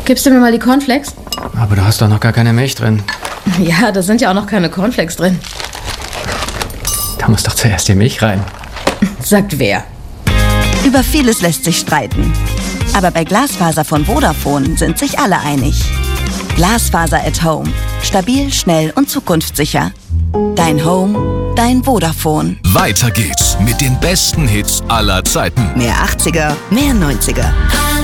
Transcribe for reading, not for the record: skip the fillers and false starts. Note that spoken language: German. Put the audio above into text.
Gibst du mir mal die Cornflakes? Aber da hast doch noch gar keine Milch drin. Ja, da sind ja auch noch keine Cornflakes drin. Da muss doch zuerst die Milch rein. Sagt wer? Über vieles lässt sich streiten. Aber bei Glasfaser von Vodafone sind sich alle einig. Glasfaser at Home. Stabil, schnell und zukunftssicher. Dein Home, dein Vodafone. Weiter geht's mit den besten Hits aller Zeiten. Mehr 80er, mehr 90er.